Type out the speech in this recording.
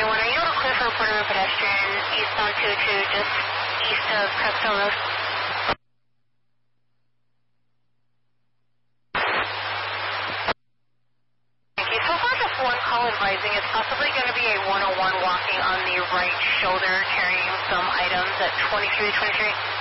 321, are you able to clear for reporting a pedestrian eastbound 22 just east of Crestone Road? Thank you. So far, just one call advising it's possibly going to be a 101 walking on the right shoulder carrying some items at 2323.